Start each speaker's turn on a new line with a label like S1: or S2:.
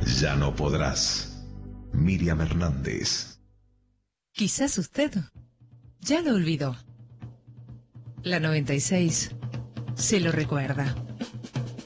S1: Ya no podrás. Miriam Hernández.
S2: Quizás usted ya lo olvidó. La 96 se lo recuerda.